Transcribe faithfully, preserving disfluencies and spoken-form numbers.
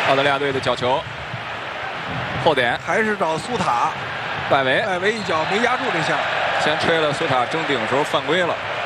澳大利亚队的角球，后点还是找苏塔， 外围， 外围一脚没压住这下， 先吹了苏塔争顶的时候犯规了。